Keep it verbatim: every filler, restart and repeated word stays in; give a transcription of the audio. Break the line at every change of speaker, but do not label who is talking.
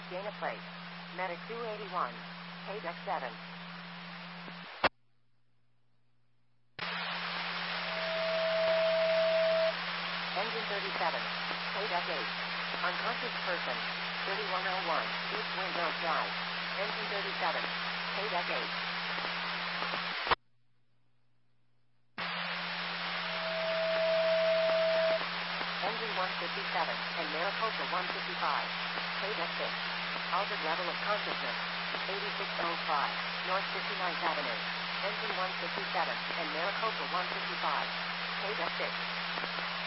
Dana Place. Medic two eighty-one. Paydeck seven. Engine thirty-seven. Paydeck eight. Unconscious person. thirty-one oh one. East Window Drive. Engine thirty-seven. Paydeck eight. Engine one fifty-seven. And Maricopa one fifty-five. Paydeck six. Altered level of consciousness. eighty-six oh five. North fifty-ninth Avenue. Engine one fifty-seven. And Maricopa one fifty-five. Paydeck six.